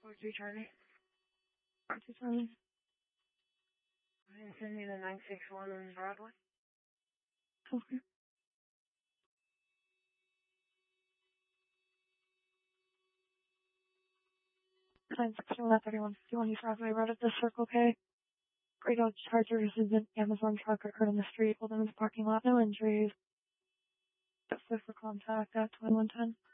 4-3 Charlie. 4-2 Charlie. And send me the 961 on Broadway. Okay. 961 at 3151 East Broadway Road at the Circle K. Gray Dodge Charger is an Amazon truck occurred in the street. Hold them in the parking lot. No injuries. Just for contact at 2110.